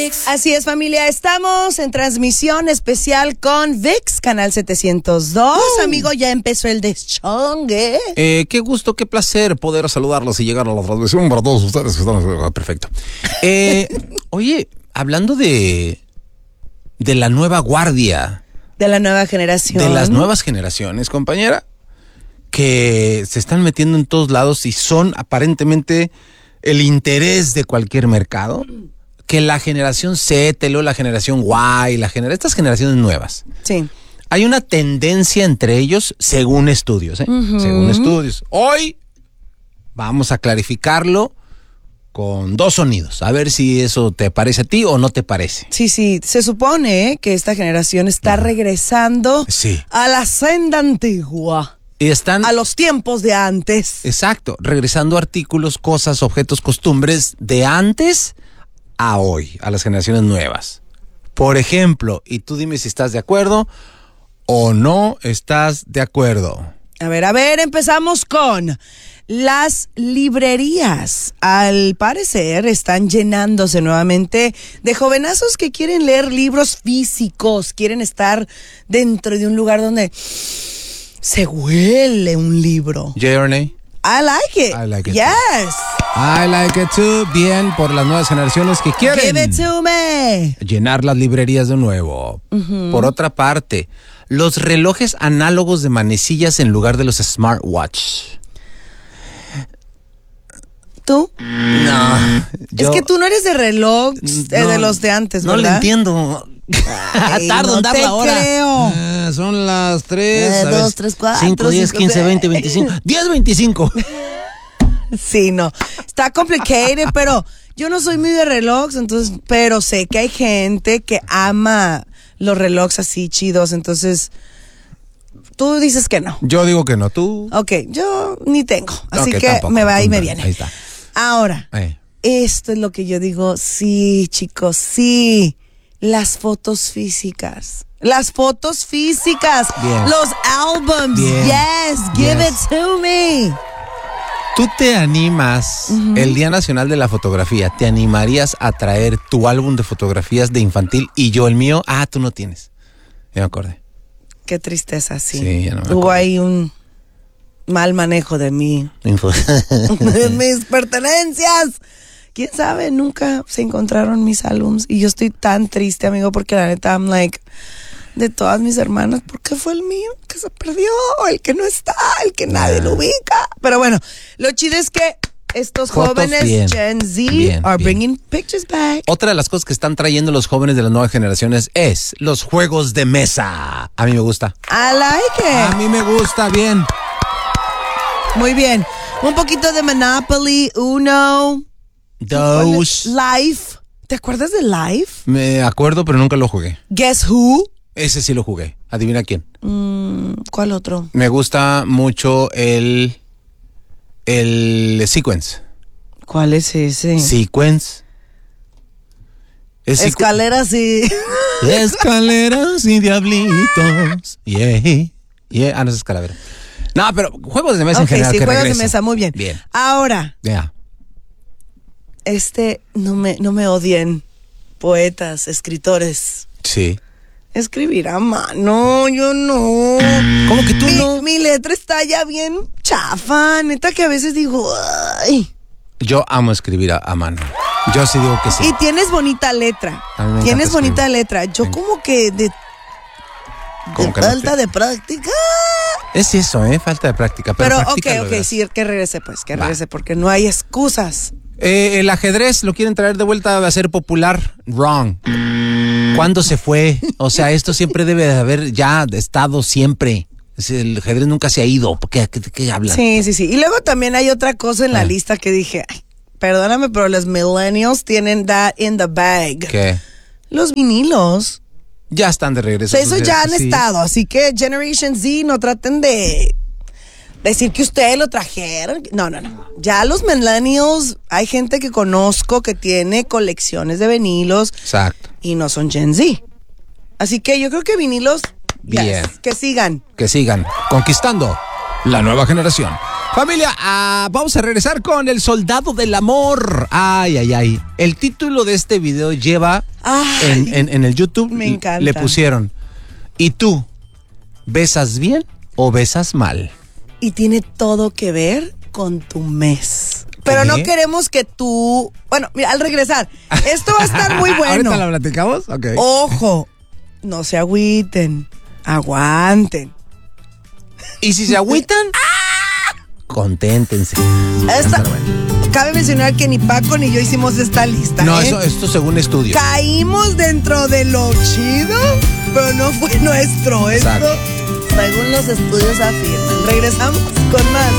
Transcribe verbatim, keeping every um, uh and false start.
Así es, familia, estamos en transmisión especial con V I X, canal setecientos dos. Uh. Amigo, ya empezó el deschongue. Eh, qué gusto, qué placer poder saludarlos y llegar a la transmisión para todos ustedes que están... Perfecto. Eh, oye, hablando de, de la nueva guardia. De la nueva generación. De las nuevas generaciones, compañera, que se están metiendo en todos lados y son aparentemente el interés de cualquier mercado. Que la generación Z, luego la generación Y, la genera- estas generaciones nuevas. Sí. Hay una tendencia entre ellos según estudios, ¿eh? Uh-huh. Según estudios. Hoy vamos a clarificarlo con dos sonidos. A ver si eso te parece a ti o no te parece. Sí, sí. Se supone que esta generación está uh-huh. regresando sí. a la senda antigua. Y están... A los tiempos de antes. Exacto. Regresando artículos, cosas, objetos, costumbres de antes... a hoy, a las generaciones nuevas. Por ejemplo, y tú dime si estás de acuerdo o no estás de acuerdo. A ver, a ver, empezamos con las librerías. Al parecer están llenándose nuevamente de jovenazos que quieren leer libros físicos, quieren estar dentro de un lugar donde se huele un libro. ¿Yay or nay? I like it. I like it. Yes. I like it too. Bien, por las nuevas generaciones que quieren Give it to me. llenar las librerías de nuevo. Uh-huh. Por otra parte, los relojes análogos de manecillas en lugar de los smartwatch. ¿Tú? No. Yo, es que tú no eres de reloj no, de los de antes, ¿verdad? No lo entiendo. Ay, Tardo en dar la hora. Creo. Eh, son las tres. Eh, dos, tres, cuatro. cinco, diez, quince, veinte, veinticinco. diez, veinticinco. Sí, no. Está complicated, pero yo no soy muy de relojes, entonces, pero sé que hay gente que ama los relojes así chidos, entonces tú dices que no. Yo digo que no, tú. Ok, yo ni tengo, así okay, que tampoco, me va y no, me viene. Ahí está. Ahora, eh. esto es lo que yo digo, sí, chicos, sí. Las fotos físicas. Las fotos físicas. Bien. Los álbums. Bien. Yes, give yes. it to me. Tú te animas, uh-huh. el Día Nacional de la Fotografía, ¿te animarías a traer tu álbum de fotografías de infantil y yo el mío? Ah, tú no tienes. Ya me acordé. Qué tristeza, sí. Sí, ya no me acordé. Hubo ahí un mal manejo de mí. de mis pertenencias. ¿Quién sabe? Nunca se encontraron mis álbums y yo estoy tan triste, amigo, porque la neta, I'm like, de todas mis hermanas, ¿por qué fue el mío que se perdió? El que no está, el que nadie lo ubica. Pero bueno, lo chido es que estos Fotos, jóvenes bien, Gen Z bien, are bien. bringing pictures back. Otra de las cosas que están trayendo los jóvenes de las nuevas generaciones es los juegos de mesa. A mí me gusta. I like it. A mí me gusta, bien. Muy bien. Un poquito de Monopoly, Uno... Dos. Life. ¿Te acuerdas de Life? Me acuerdo, pero nunca lo jugué. Guess Who? Ese sí lo jugué. Adivina quién. Mm, ¿Cuál otro? Me gusta mucho el el Sequence. ¿Cuál es ese? Sequence. Es Escaleras y escaleras y diablitos. Yeah, yeah. Ah, no es escalavera. No, pero juegos de mesa okay, en general. Sí, que juegos regrese. de mesa, muy bien. Bien. Ahora. Ya. Yeah. Este, no me, no me odien, poetas, escritores. Sí. Escribir a mano, yo no. ¿Cómo que tú mi, no? Mi letra está ya bien chafa, neta que a veces digo, ay. Yo amo escribir a, a mano. Yo sí digo que sí. Y tienes bonita letra. Tienes bonita escribir. letra. Yo sí. como que de, de falta no de práctica. Es eso, ¿eh? Falta de práctica. Pero, pero ok, ok, sí, que regrese pues, que regrese, porque no hay excusas. Eh, el ajedrez lo quieren traer de vuelta a ser popular. Wrong. ¿Cuándo se fue? O sea, esto siempre debe de haber ya estado siempre. El ajedrez nunca se ha ido. ¿Qué, qué, qué hablan? Sí, sí, sí. Y luego también hay otra cosa en la ah. lista que dije, ay, perdóname, pero los millennials tienen that in the bag. ¿Qué? Los vinilos. Ya están de regreso. Eso ya han sí. estado. Así que Generation Z, no traten de decir que ustedes lo trajeron. No, no, no. Ya los millennials, hay gente que conozco que tiene colecciones de vinilos. Exacto. Y no son Gen Z. Así que yo creo que vinilos, bien. Yes, que sigan. Que sigan conquistando la nueva generación. Familia, uh, vamos a regresar con El Soldado del Amor. Ay, ay, ay. El título de este video lleva Ay, en, en, en el YouTube. me encanta. Le pusieron, ¿y tú besas bien o besas mal? Y tiene todo que ver con tu mes. Pero ¿qué? No queremos que tú... Bueno, mira, al regresar, esto va a estar muy bueno. ¿Ahorita la platicamos? Ok. Ojo, no se agüiten, aguanten. ¿Y si se agüitan? Conténtense. Esta, cabe mencionar que ni Paco ni yo hicimos esta lista. No, ¿eh? eso, esto según estudios. Caímos dentro de lo chido, pero no fue nuestro. Exacto. Esto, según los estudios afirman. Regresamos con más